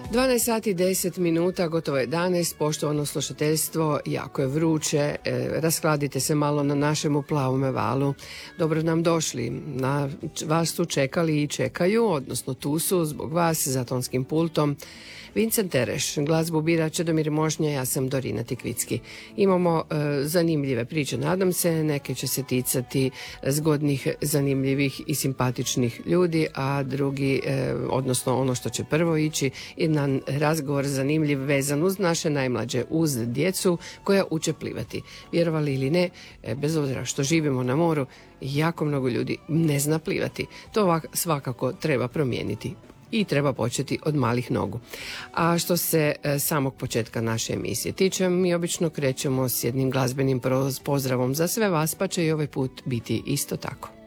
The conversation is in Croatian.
12 sati 10 minuta, gotovo 11, poštovano slušateljstvo, jako je vruće, raskladite se malo na našemu plavome valu. Dobro nam došli, na vas su čekali i čekaju, odnosno tu su zbog vas za tonskim pultom Vincent Tereš, glazbu bira Čedomir Možnja, ja sam Dorina Tikvicki. Imamo zanimljive priče, nadam se, neke će se ticati zgodnih, zanimljivih i simpatičnih ljudi, a drugi, odnosno ono što će prvo ići, jedan razgovor zanimljiv vezan uz naše najmlađe, uz djecu koja uče plivati. Vjerovali ili ne, bez obzira što živimo na moru, jako mnogo ljudi ne zna plivati. To svakako treba promijeniti. I treba početi od malih nogu. A što se samog početka naše emisije tiče, mi obično krećemo s jednim glazbenim pozdravom za sve vas, pa će i ovaj put biti isto tako.